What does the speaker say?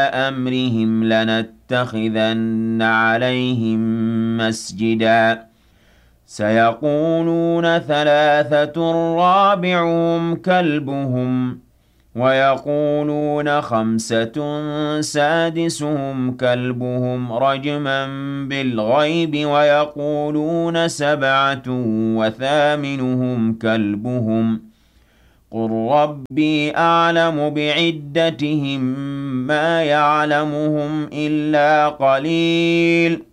أَمْرِهِمْ لَنَتَّخِذَنَّ عَلَيْهِم مَّسْجِدًا سَيَقُولُونَ ثَلَاثَةٌ رَّابِعُهُمْ كَلْبُهُمْ وَيَقُولُونَ خَمْسَةٌ سَادِسُهُمْ كَلْبُهُمْ رَجْمًا بِالْغَيْبِ وَيَقُولُونَ سَبْعَةٌ وَثَامِنُهُمْ كَلْبُهُمْ قُل رَّبِّي أَعْلَمُ بِعِدَّتِهِم مَّا يَعْلَمُهُمْ إِلَّا قَلِيلٌ